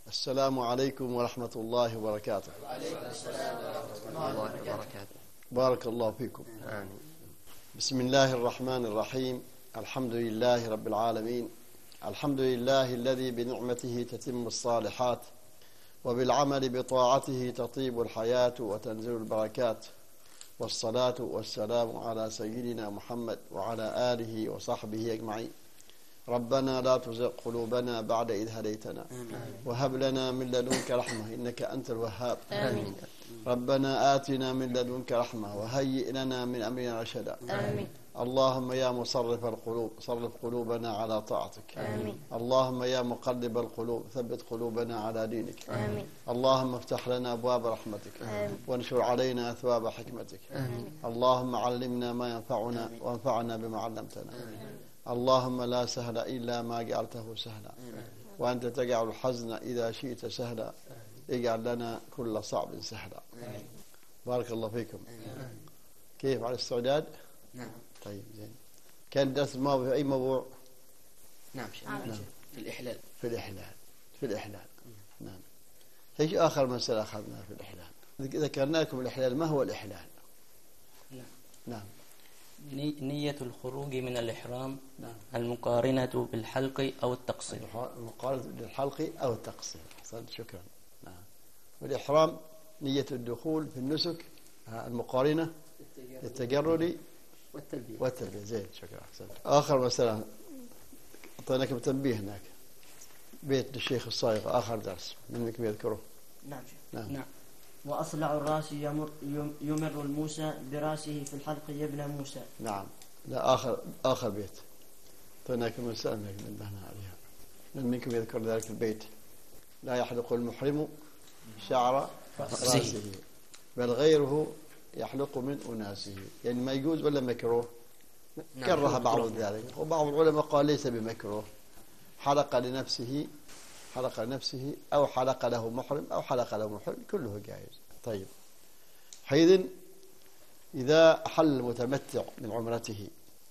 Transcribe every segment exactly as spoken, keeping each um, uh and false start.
السلام عليكم ورحمة الله وبركاته. وعليكم السلام ورحمة الله وبركاته. بارك الله فيكم. آمين. بسم الله الرحمن الرحيم. الحمد لله رب العالمين. الحمد لله الذي بنعمته تتم الصالحات، وبالعمل بطاعته تطيب الحياة وتنزل البركات، والصلاة والسلام على سيدنا محمد وعلى آله وصحبه أجمعين. ربنا لا تزغ قلوبنا بعد إذ هديتنا، وهب لنا من لدنك رحمة إنك أنت الوهاب. آمين. ربنا آتنا من لدنك رحمة وهيئ لنا من أمرنا رشدا. آمين. اللهم يا مصرف القلوب صرف قلوبنا على طاعتك. آمين. اللهم يا مقلب القلوب ثبت قلوبنا على دينك. آمين. اللهم افتح لنا أبواب رحمتك، آمين. وانشر علينا أثواب حكمتك. آمين. اللهم علمنا ما ينفعنا وانفعنا بما علمتنا. اللهم لا سهل إلا ما جعلته سهلا، وأنت تجعل الحزن إذا شئت سهلا. اجعل لنا كل صعب سهلا. بارك الله فيكم. كيف على الاستعداد؟ نعم. طيب زين. كان الدرس الماضي في أي موضوع؟ نعم شيخ. نعم. في الإحلال. في الإحلال. في الإحلال. نعم. ايش آخر مسألة أخذناها في الإحلال؟ ذكرنا لكم الإحلال. ما هو الإحلال؟ نعم. نعم. نية الخروج من الإحرام، نعم. المقارنة بالحلق أو التقصير. المقارنة بالحلق أو التقصير. أحسنت، شكرا. نعم. والإحرام نية الدخول في النسك، المقارنة للتجرد والتلبية. والتلبية. زين، شكرا، أحسنت. آخر مسألة أعطيناكم تنبيه هناك، بيت الشيخ الصايغ، آخر درس منكم يذكره. نعم شيخ. نعم. نعم. وأصلع الراس يمر, يمر الموسى براسه في الحلق يا ابن موسى. نعم. لا، آخر آخر بيت أعطيناكم مسألة نبهنا عليها. من منكم يذكر ذلك البيت؟ لا يحلق المحرم شعر راسه بل غيره يحلق من أناسه. يعني ما يجوز ولا مكروه؟ كره بعض ذلك، وبعض العلماء قال ليس بمكروه. حلق لنفسه حلق لنفسه أو حلق له محرم أو حلق له محرم، كله جائز. طيب، حينئذ إذا أحل المتمتع من عمرته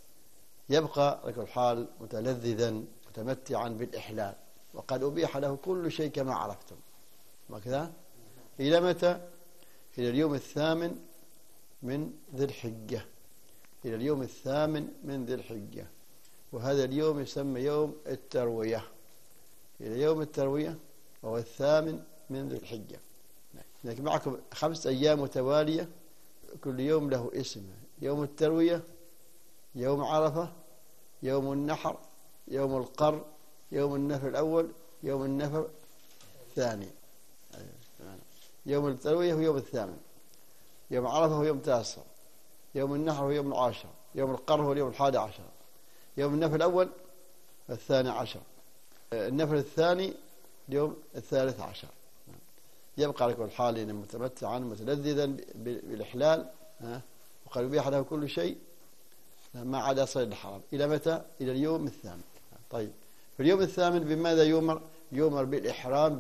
يبقى لك الحال متلذذا متمتعا بالإحلال، وقد أبيح له كل شيء كما عرفتم. ما كذا؟ إلى متى؟ إلى اليوم الثامن من ذي الحجة. إلى اليوم الثامن من ذي الحجة، وهذا اليوم يسمى يوم التروية. إلى يوم التروية وهو الثامن من ذي الحجة. لكن معكم خمس أيام متوالية، كل يوم له اسم: يوم التروية، يوم عرفة، يوم النحر، يوم القر، يوم النفر الأول، يوم النفر الثاني. يوم التروية هو يوم الثامن، يوم عرفة هو يوم التاسع، يوم النحر هو يوم العاشر، يوم القر هو اليوم الحادي عشر، يوم النفر الأول الثاني عشر، النفر الثاني اليوم الثالث عشر. يبقى على كل حال متمتعا متلذذا بالإحلال، وقد أبيح له كل شيء ما عدا صيد الحرام. إلى متى؟ إلى اليوم الثامن. طيب، في اليوم الثامن بماذا يؤمر؟ يؤمر بالإحرام